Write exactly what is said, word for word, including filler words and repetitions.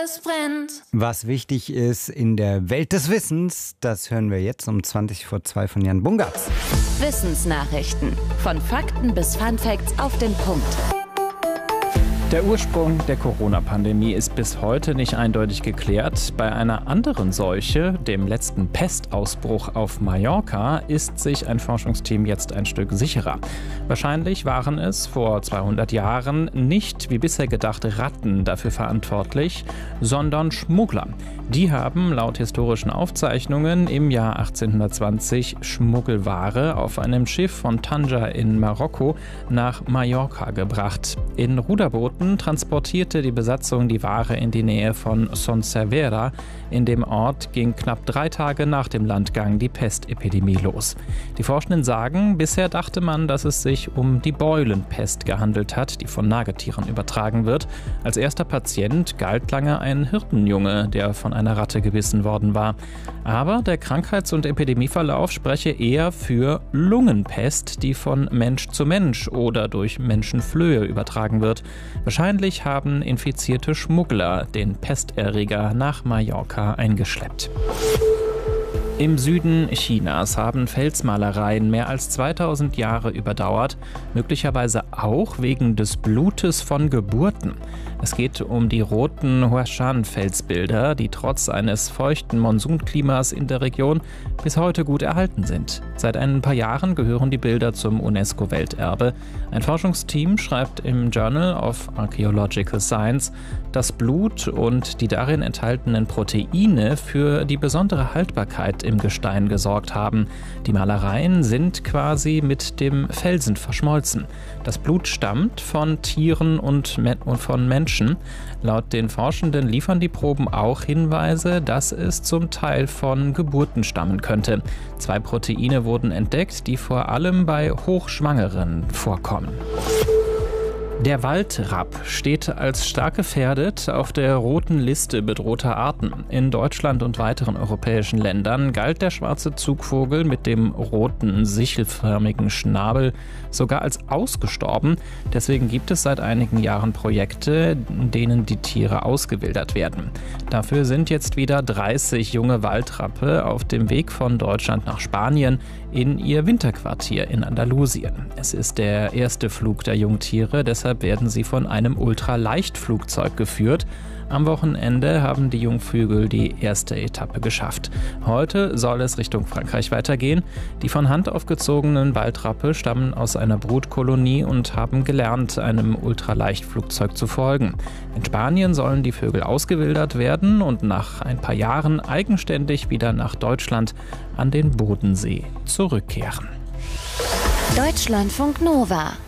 es brennt. Was wichtig ist in der Welt des Wissens, das hören wir jetzt um zwanzig vor zwei von Jan Bungartz. Wissensnachrichten. Von Fakten bis Funfacts auf den Punkt. Der Ursprung der Corona-Pandemie ist bis heute nicht eindeutig geklärt. Bei einer anderen Seuche, dem letzten Pestausbruch auf Mallorca, ist sich ein Forschungsteam jetzt ein Stück sicherer. Wahrscheinlich waren es vor zweihundert Jahren nicht, wie bisher gedacht, Ratten dafür verantwortlich, sondern Schmuggler. Die haben laut historischen Aufzeichnungen im Jahr achtzehnhundertzwanzig Schmuggelware auf einem Schiff von Tanger in Marokko nach Mallorca gebracht. In Ruderbooten transportierte die Besatzung die Ware in die Nähe von Son Servera. In dem Ort ging knapp drei Tage nach dem Landgang die Pestepidemie los. Die Forschenden sagen, bisher dachte man, dass es sich um die Beulenpest gehandelt hat, die von Nagetieren übertragen wird. Als erster Patient galt lange ein Hirtenjunge, der von einer Ratte gebissen worden war. Aber der Krankheits- und Epidemieverlauf spreche eher für Lungenpest, die von Mensch zu Mensch oder durch Menschenflöhe übertragen wird. Wahrscheinlich haben infizierte Schmuggler den Pesterreger nach Mallorca eingeschleppt. Im Süden Chinas haben Felsmalereien mehr als zweitausend Jahre überdauert, möglicherweise auch wegen des Blutes von Geburten. Es geht um die roten Huashan-Felsbilder, die trotz eines feuchten Monsunklimas in der Region bis heute gut erhalten sind. Seit ein paar Jahren gehören die Bilder zum UNESCO-Welterbe. Ein Forschungsteam schreibt im Journal of Archaeological Science, dass Blut und die darin enthaltenen Proteine für die besondere Haltbarkeit im Gestein gesorgt haben. Die Malereien sind quasi mit dem Felsen verschmolzen. Das Blut stammt von Tieren und von Menschen. Laut den Forschenden liefern die Proben auch Hinweise, dass es zum Teil von Geburten stammen könnte. Zwei Proteine wurden entdeckt, die vor allem bei Hochschwangeren vorkommen. Der Waldrapp steht als stark gefährdet auf der roten Liste bedrohter Arten. In Deutschland und weiteren europäischen Ländern galt der schwarze Zugvogel mit dem roten, sichelförmigen Schnabel sogar als ausgestorben. Deswegen gibt es seit einigen Jahren Projekte, in denen die Tiere ausgewildert werden. Dafür sind jetzt wieder dreißig junge Waldrappe auf dem Weg von Deutschland nach Spanien in ihr Winterquartier in Andalusien. Es ist der erste Flug der Jungtiere, deshalb werden sie von einem Ultraleichtflugzeug geführt. Am Wochenende haben die Jungvögel die erste Etappe geschafft. Heute soll es Richtung Frankreich weitergehen. Die von Hand aufgezogenen Waldrappe stammen aus einer Brutkolonie und haben gelernt, einem Ultraleichtflugzeug zu folgen. In Spanien sollen die Vögel ausgewildert werden und nach ein paar Jahren eigenständig wieder nach Deutschland an den Bodensee zurückkehren. Deutschlandfunk Nova